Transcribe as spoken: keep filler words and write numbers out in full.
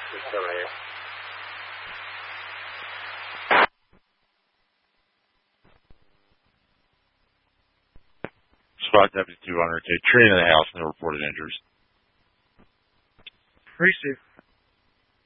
It's still right here. Spot Deputy two hundred K. Tree in the house, no reported injuries. Three, Steve.